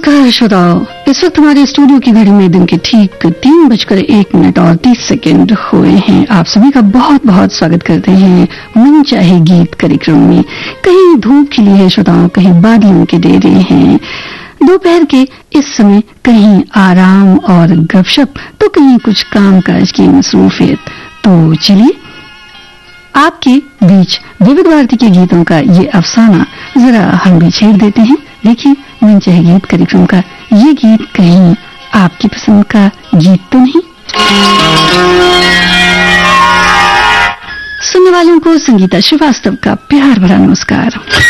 नमस्कार श्रोताओं, इस वक्त हमारे स्टूडियो की घड़ी में दिन के ठीक 3:01 और 30 हुए हैं। आप सभी का बहुत बहुत स्वागत करते हैं मन चाहे गीत कार्यक्रम में। कहीं धूप खिली है श्रोताओं, कहीं बादलों के डेरे हैं। दोपहर के इस समय कहीं आराम और गपशप, तो कहीं कुछ कामकाज की मसरूफियत। तो चलिए आपके बीच विविध भारती के गीतों का ये अफसाना जरा हम भी छेड़ देते हैं। देखिए, मन चाहे गीत कार्यक्रम का ये गीत कहीं आपकी पसंद का गीत तो नहीं। सुनने वालों को संगीता श्रीवास्तव का प्यार भरा नमस्कार।